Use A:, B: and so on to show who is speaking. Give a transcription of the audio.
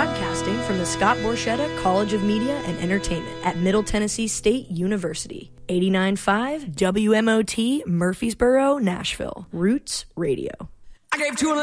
A: Broadcasting from the Scott Borchetta College of Media and Entertainment at Middle Tennessee State University. 89.5 WMOT Murfreesboro, Nashville. Roots Radio.
B: I gave 2